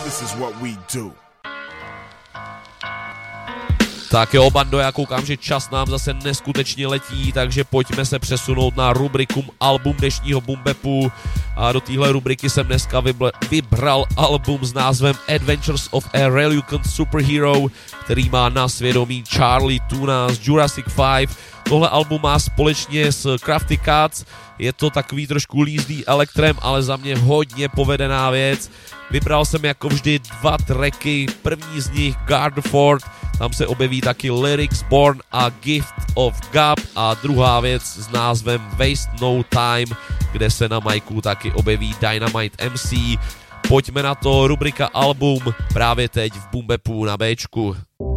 This is what we do. Tak jo, bando, já koukám, že čas nám zase neskutečně letí, takže pojďme se přesunout na rubriku album dnešního Bumbepu. A do téhle rubriky jsem dneska vybral album s názvem Adventures of a Reluctant Superhero, který má na svědomí Charlie Tuna z Jurassic 5. Tohle album má společně s Crafty Cats, je to takový trošku lízdý elektrem, ale za mě hodně povedená věc. Vybral jsem jako vždy 2 tracky, první z nich Garderford, tam se objeví taky Lyrics Born a Gift of Gab, a druhá věc s názvem Waste No Time, kde se na majku taky objeví Dynamite MC. Pojďme na to, rubrika album právě teď v Bumbepu na Bčku.